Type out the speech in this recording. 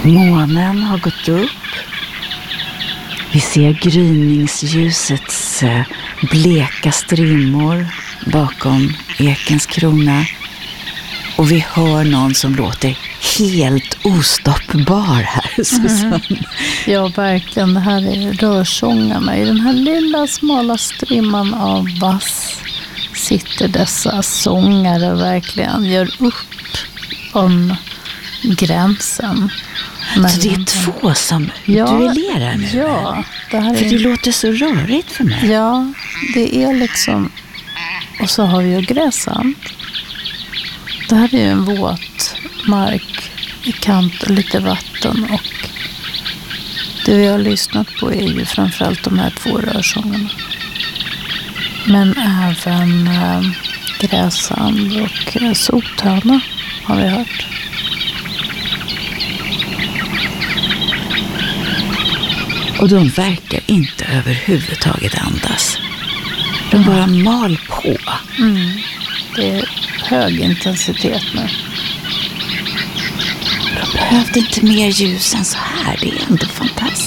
Månen har gått upp. Vi ser gryningsljusets bleka strimmor bakom ekens krona. Och vi hör någon som låter helt ostoppbar här, Susanne. Ja, verkligen. Det här är rörsångarna. I den här lilla smala strimman av vass sitter dessa sångare och verkligen gör upp om gränsen. Så det är två som duellerar nu? Ja. Det här för det låter så rörigt för mig. Ja, det är liksom... Och så har vi ju gräsand. Det här är ju en våt mark i kant och lite vatten. Och det vi har lyssnat på är ju framförallt de här två rörsångarna. Men även gräsand och sothöna har vi hört. Och de verkar inte överhuvudtaget andas. De bara mal på. Det är hög intensitet nu. De behövde inte mer ljus än så här. Det är ändå fantastiskt.